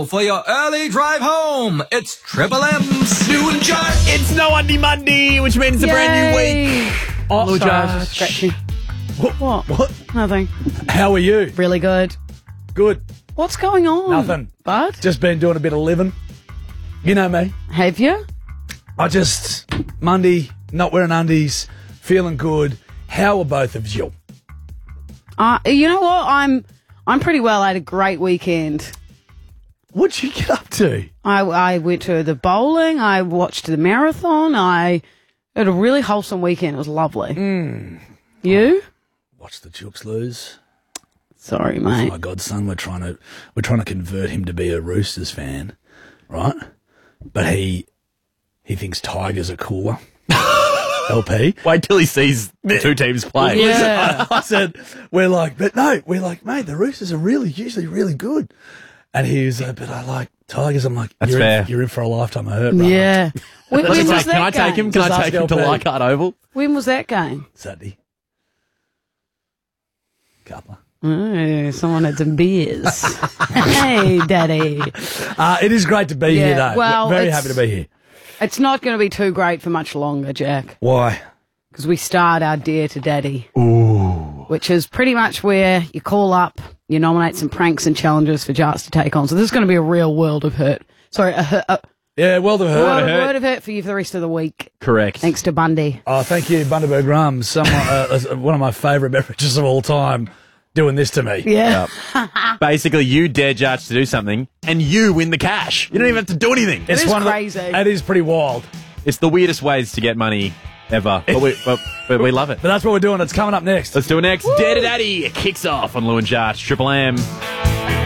now for your early drive home. It's Triple M's New and Jart. It's No Undy Monday, which means it's a brand new week. Oh, Lou sorry, Jart. I was stretching. What? What? Nothing. How are you? Really good. Good. What's going on? Nothing. Bud? Just been doing a bit of living. You know me. Have you? Monday, not wearing undies, feeling good. How are both of you? You know what? I'm pretty well. I had a great weekend. What'd you get up to? I went to the bowling. I watched the marathon. I had a really wholesome weekend. It was lovely. You? Watch the Chooks lose. Sorry, Oh mate. my godson, we're trying to convert him to be a Roosters fan, right? But he thinks Tigers are cooler. LP. Wait till he sees the two teams play. Yeah. I said, we're like, mate, the Roosters are usually really good. And he was like, but I like Tigers. I'm like, That's you're fair. you're in for a lifetime of hurt, brother. Yeah. When was that Can I take game? him? Can Just I take ask him to LP. Leichhardt Oval? When was that game? Saturday. Couple. Oh, someone had some beers. Hey, Daddy. It is great to be here, though. well, Very it's- happy to be here. It's not going to be too great for much longer, Jack, Why? because we start our Dear to Daddy. Ooh. Which is pretty much where you call up, you nominate some pranks and challenges for Jarts to take on. So this is going to be a real world of hurt. Sorry, a Yeah, well of hurt. word of hurt for you for the rest of the week. Correct. Thanks to Bundy. Oh, thank you, Bundaberg Rum. One of my favourite beverages of all time, doing this to me. Yeah. Basically, you dare Judge to do something, and you win the cash. You don't even have to do anything. It is one crazy. It is pretty wild. It's the weirdest ways to get money ever, but we love it. But that's what we're doing. It's coming up next. Let's do it next. Dare to Daddy kicks off on Lou and Jart, Triple M.